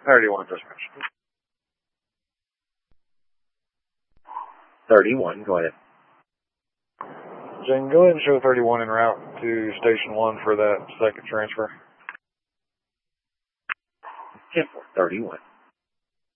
31 dispatch. 31, go ahead. Jen, go ahead and show 31 en route to Station 1 for that second transfer. 10-4, 31.